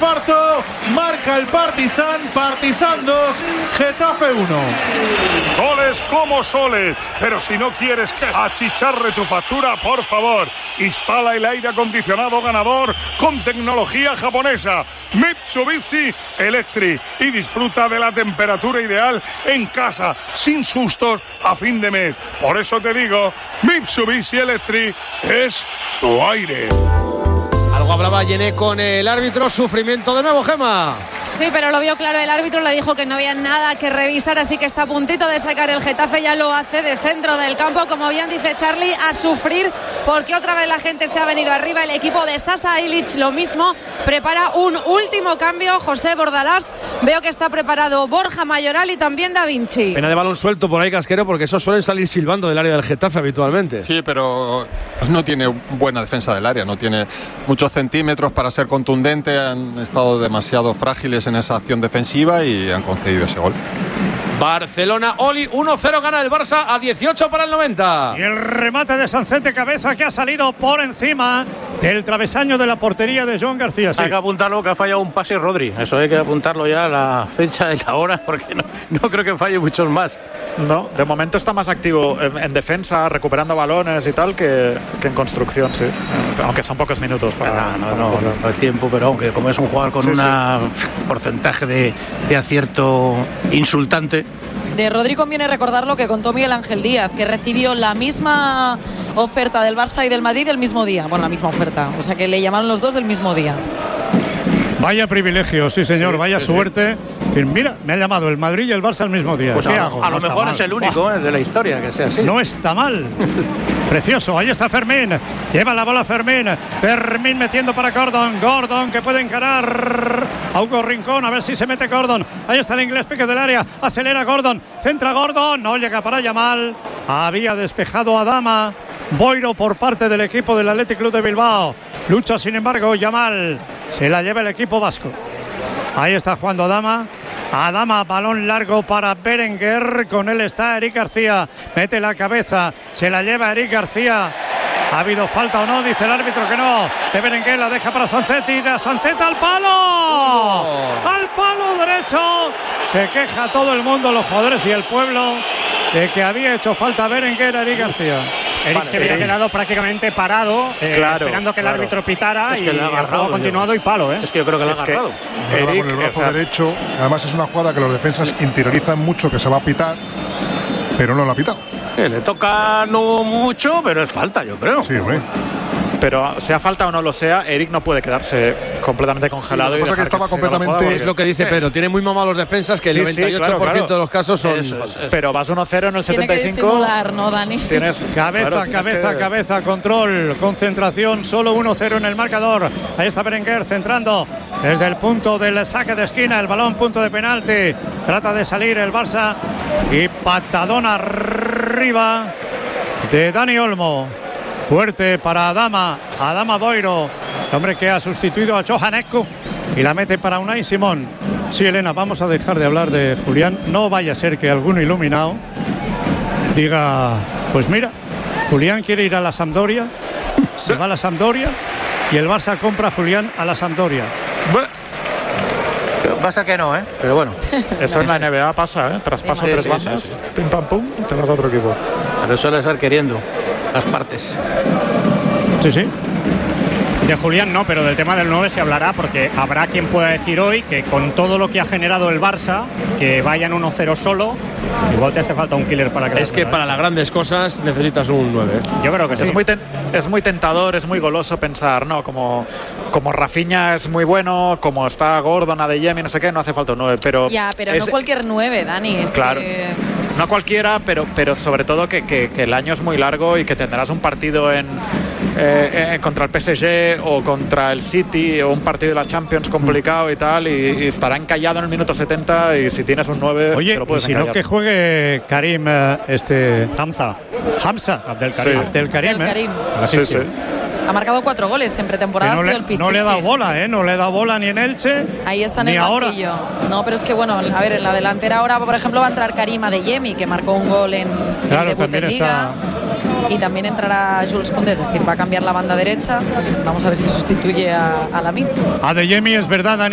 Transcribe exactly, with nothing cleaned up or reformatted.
infarto. Marca el Partizan. Partizan dos, Getafe uno. Goles como soles, pero si no quieres que achicharre tu factura, por favor, instala el aire acondicionado ganador con tecnología japonesa Mitsubishi Electric y disfruta de la temperatura ideal en casa, sin sustos a fin de mes. Por eso te digo, Mitsubishi Electric es tu aire. Algo hablaba Yené con el árbitro, sufrimiento de nuevo, Gemma. Sí, pero lo vio claro el árbitro, le dijo que no había nada que revisar, así que está a puntito de sacar el Getafe, ya lo hace de centro del campo, como bien dice Charlie, a sufrir, porque otra vez la gente se ha venido arriba. El equipo de Sasa Ilic lo mismo, prepara un último cambio, José Bordalás, veo que está preparado Borja Mayoral y también Da Vinci. Pena de balón suelto por ahí, Casquero, porque esos suelen salir silbando del área del Getafe habitualmente. Sí, pero no tiene buena defensa del área, no tiene muchos centímetros para ser contundente, han estado demasiado frágiles en esa acción defensiva y han concedido ese gol. Barcelona, Oli, uno cero gana el Barça a dieciocho para el noventa. Y el remate de Sancet Cabeza que ha salido por encima del travesaño de la portería de Joan García. Sí. Hay que apuntarlo que ha fallado un pase Rodri. Eso hay que apuntarlo ya a la fecha y la hora, porque no, no creo que falle muchos más. No, de momento está más activo en, en defensa, recuperando balones y tal, que, que en construcción, sí. Aunque son pocos minutos para. No, no, no, no, no hay tiempo, pero aunque como es un jugador con un sí, sí. porcentaje de, de acierto insultante. De Rodri conviene recordarlo que contó Miguel Ángel Díaz, que recibió la misma oferta del Barça y del Madrid el mismo día. Bueno, la misma oferta, o sea que le llamaron los dos el mismo día. Vaya privilegio, sí señor, sí, vaya sí, suerte. Sí. Mira, me ha llamado el Madrid y el Barça al mismo día. Pues ¿Qué a, hago? a lo no mejor es el único eh, de la historia que sea así. No está mal. Precioso, ahí está Fermín. Lleva la bola Fermín. Fermín metiendo para Gordon. Gordon que puede encarar a Hugo Rincón. A ver si se mete Gordon. Ahí está el inglés, pique del área. Acelera Gordon. Centra Gordon. No llega para Yamal. Había despejado a Adama. Boiro por parte del equipo del Athletic Club de Bilbao. Lucha sin embargo Yamal. Se la lleva el equipo vasco. Ahí está jugando Adama. Adama, balón largo para Berenguer. Con él está Eric García. Mete la cabeza. Se la lleva Eric García. ¿Ha habido falta o no? Dice el árbitro que no. De Berenguer la deja para Sancet y de Sancet al palo. Oh. Al palo derecho. Se queja todo el mundo, los jugadores y el pueblo, de que había hecho falta Berenguer a Eric García. Eric vale, se había quedado prácticamente parado, eh, claro, esperando que el claro. árbitro pitara, es que y el juego ha continuado y palo. ¿eh? Es que yo creo que lo ha agarrado. Eric, con el brazo o sea, derecho, además es una jugada que los defensas interiorizan mucho que se va a pitar, pero no lo ha pitado. Eh, le toca no mucho, pero es falta, yo creo. Sí, hombre. Pero sea falta o no lo sea, Eric no puede quedarse completamente congelado. Sí, lo que pasa es que estaba que completamente. Es lo que dice Pedro, tiene muy mamados los defensas, que el sí, noventa y ocho por ciento sí, claro, claro. de los casos son. Eso, eso. Pero vas uno cero en el setenta y cinco. Tiene que disimular, ¿no, Dani? Tienes cabeza, claro, cabeza, que... cabeza, control, concentración, solo uno cero en el marcador. Ahí está Berenguer centrando desde el punto del saque de esquina, el balón, punto de penalti. Trata de salir el Barça y patadón arriba de Dani Olmo. Fuerte para Adama, Adama Boiro, el hombre que ha sustituido a Johannescu, y la mete para Unai Simón. Sí, Elena, vamos a dejar de hablar de Julián. No vaya a ser que algún iluminado diga, pues mira, Julián quiere ir a la Sampdoria, se va a la Sampdoria y el Barça compra a Julián a la Sampdoria. Pasa que no, ¿eh? Pero bueno. Eso en la N B A pasa, ¿eh? Traspaso sí, tres sí, bandas, sí, sí. Pim pam pum, y te vas a otro equipo. Pero suele estar queriendo las partes. Sí, sí. De Julián no, pero del tema del nueve se hablará, porque habrá quien pueda decir hoy que con todo lo que ha generado el Barça, que vayan uno cero solo, igual te hace falta un killer para que... Es que para las grandes cosas necesitas un nueve. Yo creo que sí. Es muy, ten, es muy tentador, es muy goloso pensar, ¿no? Como, como Rafinha es muy bueno, como está Gordon, Adeyemi, no sé qué, no hace falta un nueve, pero... Ya, pero es, no cualquier nueve, Dani. Es claro. Que... No cualquiera, pero, pero sobre todo que, que, que el año es muy largo y que tendrás un partido en... Eh, eh, contra el P S G o contra el City o un partido de la Champions complicado y tal, y, y estará encallado en el minuto setenta, y si tienes un nueve... Oye, te lo puedes y si encallar. no, que juegue Karim, este Hamza Hamza Abdel Karim, sí. Abdel Karim, Abdel Karim. ¿eh? Sí, sí. Ha marcado cuatro goles en pretemporada, no ha sido le, el Pichichi. No le ha dado bola, ¿eh? No le ha dado bola ni en Elche. Ahí está en ni el ahora. banquillo. No, pero es que bueno, a ver, en la delantera ahora, por ejemplo, va a entrar Karim Adeyemi, que marcó un gol en claro, el debut de Liga. Está... Y también entrará Jules Koundé, es decir, va a cambiar la banda derecha. Vamos a ver si sustituye a, a Lamine. Adeyemi, es verdad, Dani.